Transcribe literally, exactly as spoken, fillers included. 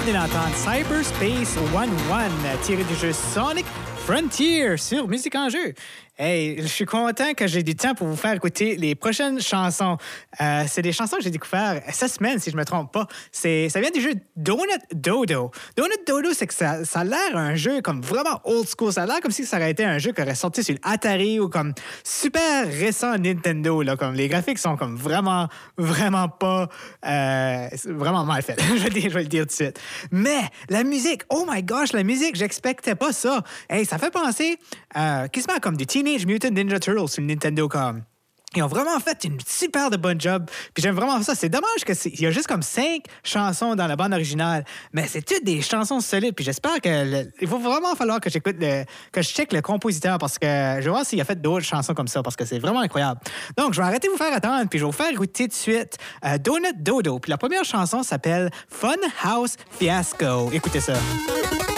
venez d'entendre Cyberspace one one, tiré du jeu Sonic Frontier sur Musique en jeu. Hey, je suis content que j'ai du temps pour vous faire écouter les prochaines chansons. Euh, c'est des chansons que j'ai découvertes cette semaine, si je ne me trompe pas. C'est, ça vient du jeu Donut Dodo. Donut Dodo, c'est que ça, ça a l'air un jeu comme vraiment old school. Ça a l'air comme si ça aurait été un jeu qui aurait sorti sur l'Atari ou comme super récent Nintendo. Là, comme les graphiques sont comme vraiment, vraiment pas... Euh, vraiment mal faits. je, vais dire, je vais le dire tout de suite. Mais la musique, oh my gosh, la musique, j'expectais pas ça. Hey, ça fait penser euh, quasiment comme du Teenage Mutant Ninja Turtles sur le Nintendo comme. Ils ont vraiment fait une super de bonne job. Puis j'aime vraiment ça. C'est dommage qu'il y a juste comme cinq chansons dans la bande originale. Mais c'est toutes des chansons solides. Puis j'espère que... Le, il va vraiment falloir que j'écoute le... que je check le compositeur parce que je vais voir s'il a fait d'autres chansons comme ça parce que c'est vraiment incroyable. Donc, je vais arrêter de vous faire attendre puis je vais vous faire écouter tout de suite euh, Donut Dodo. Puis la première chanson s'appelle Fun House Fiasco. Écoutez ça.